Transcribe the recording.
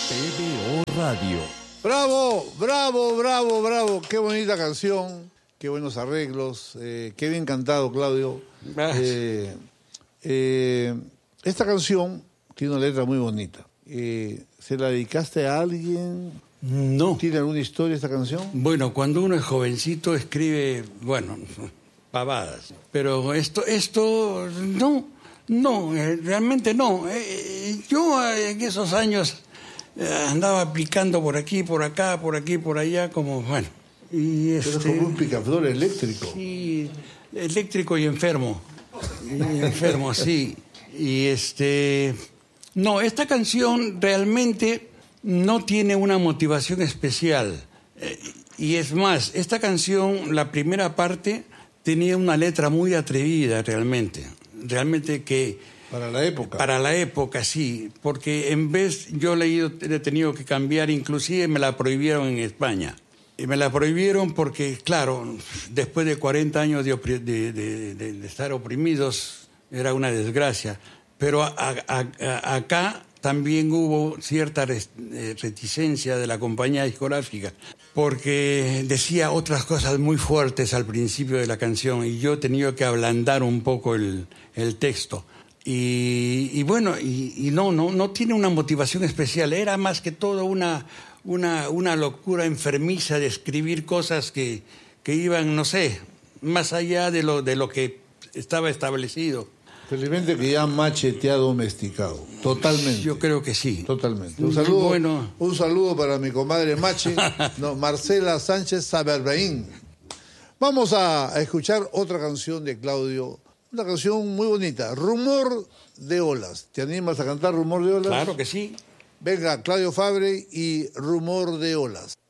PBO Radio. Bravo, bravo, bravo, bravo. Qué bonita canción, qué buenos arreglos, qué bien cantado, Claudio. Esta canción tiene una letra muy bonita. ¿Se la dedicaste a alguien? No. ¿Tiene alguna historia esta canción? Bueno, cuando uno es jovencito escribe, bueno, pavadas. Pero esto no, realmente no. Yo en esos años andaba aplicando por aquí, por acá, por aquí, por allá, como, bueno. Y Pero es como un picaflor eléctrico. Sí, eléctrico y enfermo. Sí. Y no, esta canción realmente no tiene una motivación especial. Y es más, esta canción, la primera parte, tenía una letra muy atrevida realmente. Realmente que... Para la época. Para la época, sí. Porque en vez, yo he tenido que cambiar, inclusive me la prohibieron en España. Y me la prohibieron porque, claro, después de 40 años de estar oprimidos, era una desgracia. Pero acá también hubo cierta reticencia de la compañía discográfica, porque decía otras cosas muy fuertes al principio de la canción y yo he tenido que ablandar un poco el texto. Y bueno, no tiene una motivación especial, era más que todo una locura enfermiza de escribir cosas que iban, no sé, más allá de lo que estaba establecido. Felizmente que ya Mache te ha domesticado, totalmente. Yo creo que sí. Totalmente. Un saludo para mi comadre Mache, Marcela Sánchez Saberbeín. Vamos a escuchar otra canción de Claudio, una canción muy bonita, Rumor de Olas. ¿Te animas a cantar Rumor de Olas? Claro que sí. Venga, Claudio Fabre y Rumor de Olas.